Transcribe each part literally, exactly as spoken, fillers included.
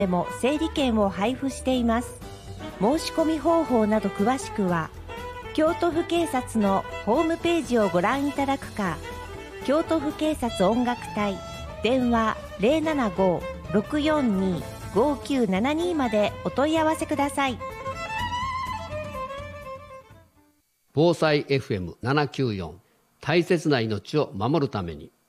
でも整理券を配布しています。申し込み方法など詳しくは京都府警察のホームページをご覧いただくか、京都府警察音楽隊電話 ゼロななごーろくよんにーごーきゅうななに までお問い合わせください。 防災 エフエムななきゅうよん 大切な命を守るために。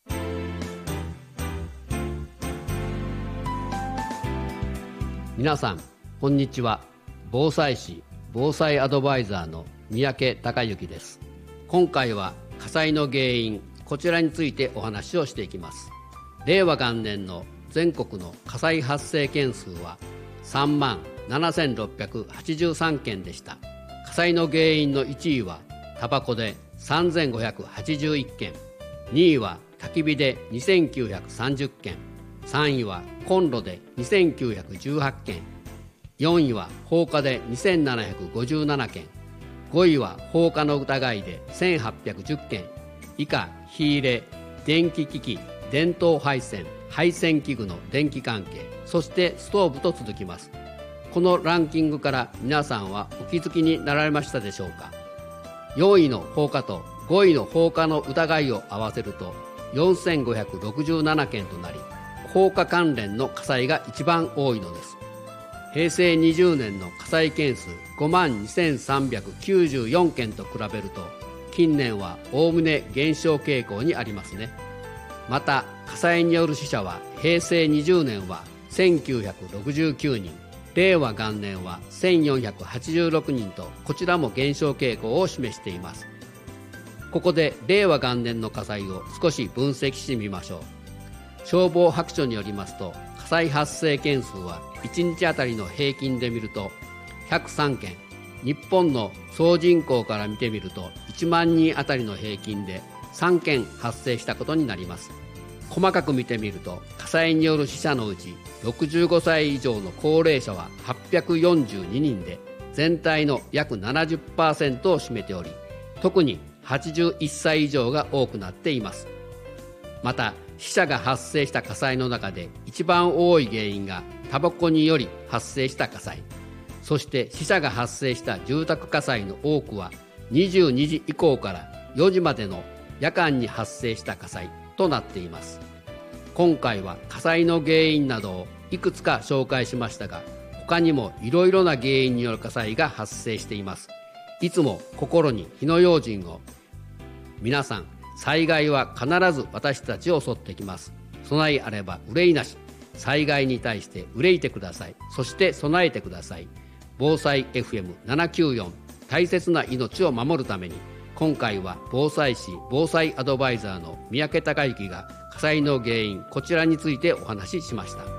皆さんこんにちは。防災士防災アドバイザーの三宅孝之です。今回は火災の原因、こちらについてお話をしていきます。令和元年の全国の火災発生件数はさんまんななせんろっぴゃくはちじゅうさんけんでした。火災の原因のいちいはタバコでさんぜんごひゃくはちじゅういっけん、にいは焚き火でにせんきゅうひゃくさんじゅっけん、さんいはコンロでにせんきゅうひゃくじゅうはちけん、よんいは放火でにせんななひゃくごじゅうななけん、ごいは放火の疑いでせんはっぴゃくじゅっけん、以下火入れ、電気機器、電灯配線、配線器具の電気関係、そしてストーブと続きます。このランキングから皆さんはお気づきになられましたでしょうか。よんいの放火とごいの放火の疑いを合わせるとよんせんごひゃくろくじゅうななけんとなり、放火関連の火災が一番多いのです。へいせいにじゅうねんの火災件数ごまんにせんさんびゃくきゅうじゅうよんけんと比べると、近年はおおむね減少傾向にありますね。また火災による死者はへいせいにじゅうねんはせんきゅうひゃくろくじゅうきゅうにん、令和元年はせんよんひゃくはちじゅうろくにんと、こちらも減少傾向を示しています。ここで令和元年の火災を少し分析してみましょう。消防白書によりますと、火災発生件数はいちにちあたりの平均で見るとひゃくさんけん、日本の総人口から見てみるといちまんにんあたりの平均でさんけん発生したことになります。細かく見てみると、火災による死者のうちろくじゅうごさい以上の高齢者ははっぴゃくよんじゅうににんで、全体の約 ななじゅっパーセント を占めており、特にはちじゅういっさい以上が多くなっています。また死者が発生した火災の中で一番多い原因がタバコにより発生した火災、そして死者が発生した住宅火災の多くはにじゅうにじ以降からよじまでの夜間に発生した火災となっています。今回は火災の原因などをいくつか紹介しましたが、他にもいろいろな原因による火災が発生しています。いつも心に火の用心を。皆さん、災害は必ず私たちを襲ってきます。備えあれば憂いなし。災害に対して憂いてください。そして備えてください。防災 エフエムななきゅうよん 大切な命を守るために、今回は防災士防災アドバイザーの三宅孝之が火災の原因、こちらについてお話ししました。